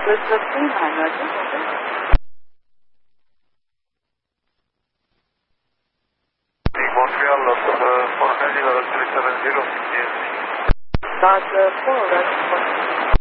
Elizabeth Greenheim, Roger. Montreal, for Canada, 370, yes. Dodge 4, Roger.